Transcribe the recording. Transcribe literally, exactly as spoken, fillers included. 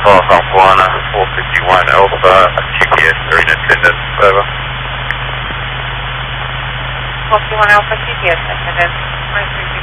Foxtrot one, four fifty-one Alpha, G P S are in attendance, over. four fifty-one Alpha, G P S attendance,